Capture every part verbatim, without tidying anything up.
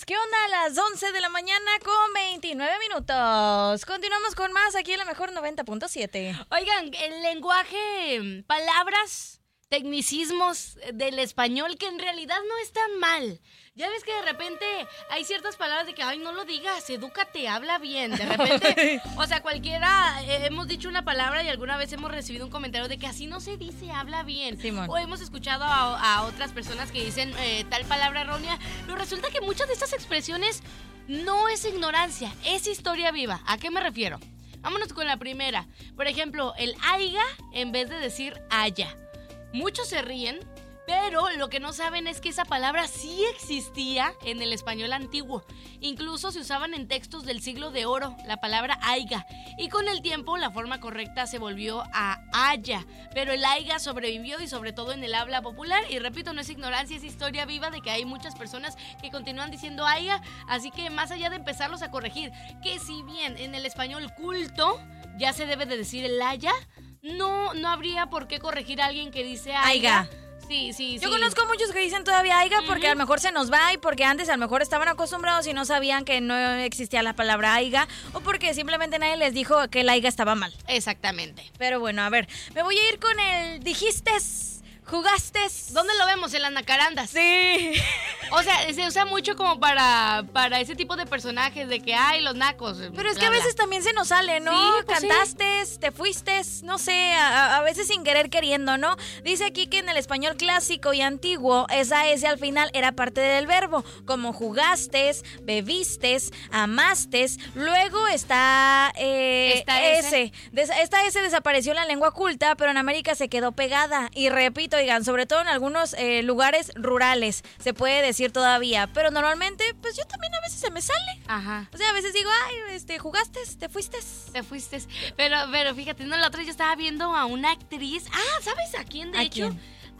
días, ¿qué onda? A las once de la mañana con veintinueve minutos. Continuamos con más aquí en la mejor noventa punto siete. Oigan, el lenguaje, palabras, tecnicismos del español que en realidad no están mal. Ya ves que de repente hay ciertas palabras de que, ay, no lo digas, edúcate, habla bien. De repente, o sea, cualquiera, eh, hemos dicho una palabra y alguna vez hemos recibido un comentario de que así no se dice, habla bien. Simón. O hemos escuchado a, a otras personas que dicen eh, tal palabra errónea. Pero resulta que muchas de estas expresiones no es ignorancia, es historia viva. ¿A qué me refiero? Vámonos con la primera. Por ejemplo, el aiga en vez de decir haya. Muchos se ríen, pero lo que no saben es que esa palabra sí existía en el español antiguo. Incluso se usaban en textos del siglo de oro, la palabra aiga. Y con el tiempo la forma correcta se volvió a haya. Pero el aiga sobrevivió y sobre todo en el habla popular. Y repito, no es ignorancia, es historia viva de que hay muchas personas que continúan diciendo aiga. Así que más allá de empezarlos a corregir, que si bien en el español culto ya se debe de decir el haya, no, no habría por qué corregir a alguien que dice aiga. Aiga. Sí, sí, Yo sí. conozco muchos que dicen todavía aiga porque Ujú. a lo mejor se nos va y porque antes a lo mejor estaban acostumbrados y no sabían que no existía la palabra aiga o porque simplemente nadie les dijo que el aiga estaba mal. Exactamente. Pero bueno, a ver, me voy a ir con el dijistes, jugastes. ¿Dónde lo vemos? En las nacarandas. Sí. O sea, se usa mucho como para, para ese tipo de personajes de que hay los nacos. Pero es bla, que a bla. veces también se nos sale, ¿no? Sí, pues sí. Cantaste, te fuiste, no sé, a, a veces sin querer queriendo, ¿no? Dice aquí que en el español clásico y antiguo, esa S al final era parte del verbo, como jugaste, bebiste, amaste. Luego está eh, Esta S. S. Des- esta S desapareció en la lengua culta, pero en América se quedó pegada. Y repito, oigan, sobre todo en algunos eh, lugares rurales, se puede decir todavía, pero normalmente, pues yo también a veces se me sale. Ajá. O sea, a veces digo, ay, este, jugaste, te fuiste. Te fuiste. Pero, pero fíjate, no, la otra yo estaba viendo a una actriz. Ah, ¿sabes a quién? De ¿A hecho, quién?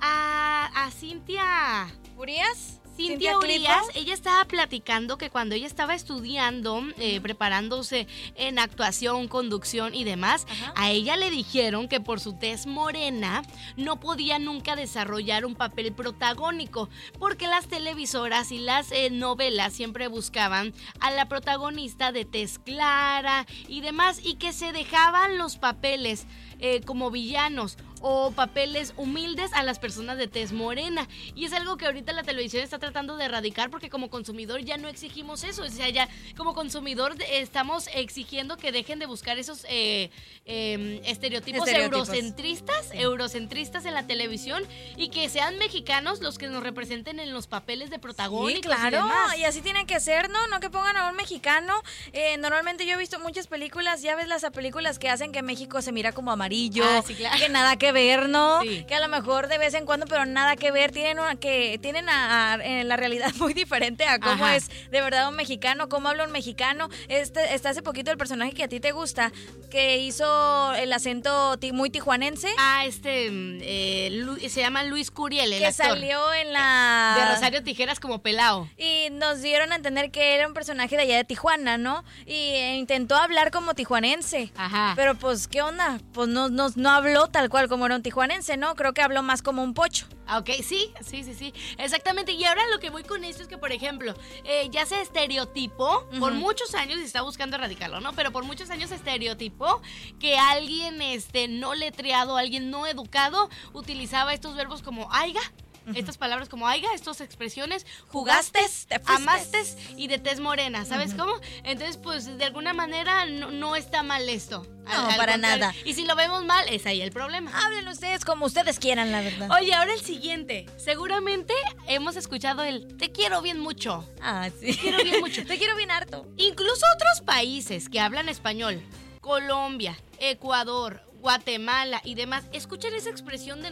a, a Cintia. ¿Urias? Cintia Urias, ella estaba platicando que cuando ella estaba estudiando, eh, preparándose en actuación, conducción y demás, Ajá. a ella le dijeron que por su tez morena no podía nunca desarrollar un papel protagónico, porque las televisoras y las eh, novelas siempre buscaban a la protagonista de tez clara y demás, y que se dejaban los papeles eh, como villanos o papeles humildes a las personas de tez morena. Y es algo que ahorita la televisión está tratando de erradicar porque como consumidor ya no exigimos eso. O sea, ya como consumidor estamos exigiendo que dejen de buscar esos eh, eh, estereotipos, Estereotipos. eurocentristas, Sí. eurocentristas en la televisión y que sean mexicanos los que nos representen en los papeles de protagónicos. Sí, claro, y demás. y así tiene que ser, ¿no? No que pongan a un mexicano. Eh, normalmente yo he visto muchas películas, ya ves las películas que hacen que México se mira como amarillo, Ah, sí, claro. que nada que ver, ¿no? Sí. Que a lo mejor de vez en cuando, pero nada que ver, tienen una, que tienen a, a- en la realidad muy diferente a cómo Ajá. es de verdad un mexicano, cómo habla un mexicano. Este está hace poquito el personaje que a ti te gusta, que hizo el acento ti- muy tijuanense, Ah, este, mm, eh, Lu- se llama Luis Curiel, el que actor. salió en la De Rosario Tijeras como pelao. Y nos dieron a entender que era un personaje de allá de Tijuana, ¿no? Y eh, intentó hablar como tijuanense. Ajá. Pero pues, ¿qué onda? Pues no, no, no habló tal cual como era un tijuanense, ¿no? Creo que habló más como un pocho. Ah, ok, sí, sí, sí, sí, exactamente. Y ahora lo que voy con esto es que, por ejemplo, eh, ya se estereotipó, por Ujú. muchos años, y está buscando erradicarlo, ¿no? Pero por muchos años se estereotipó que alguien este, no letreado, alguien no educado, utilizaba estos verbos como aiga, estas palabras como aiga, estas expresiones, jugaste, Jugastes, te fuiste. amaste y de tez morena, ¿sabes cómo? Entonces, pues, de alguna manera no, no está mal esto. No, para nada. Y si lo vemos mal, es ahí el problema. Hablen ustedes como ustedes quieran, la verdad. Oye, ahora el siguiente. Seguramente hemos escuchado el te quiero bien mucho. Ah, sí. Te quiero bien mucho. Te quiero bien harto. Incluso otros países que hablan español, Colombia, Ecuador, Guatemala y demás, escuchan esa expresión de